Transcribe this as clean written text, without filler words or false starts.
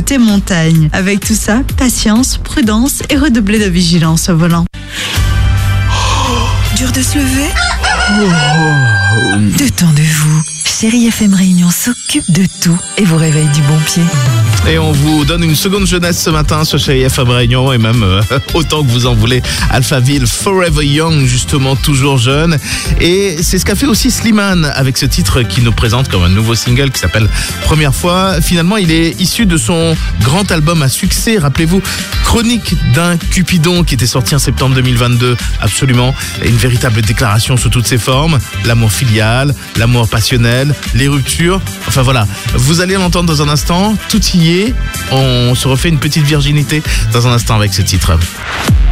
côté montagne. Avec tout ça, patience, prudence et redoubler de vigilance au volant. Dur de se lever ? Détendez-vous. Chérie FM Réunion s'occupe de tout et vous réveille du bon pied. Et on vous donne une seconde jeunesse ce matin sur Chérie FM Réunion et même autant que vous en voulez. Alphaville, Forever Young, justement toujours jeune. Et c'est ce qu'a fait aussi Slimane avec ce titre qui nous présente comme un nouveau single qui s'appelle Première fois. Finalement, il est issu de son grand album à succès, rappelez-vous, Chronique d'un Cupidon qui était sorti en septembre 2022. Absolument, une véritable déclaration sous toutes ses formes. L'amour filial, l'amour passionnel, les ruptures. Enfin voilà, vous allez l'entendre dans un instant, tout y est. On se refait une petite virginité dans un instant avec ce titre.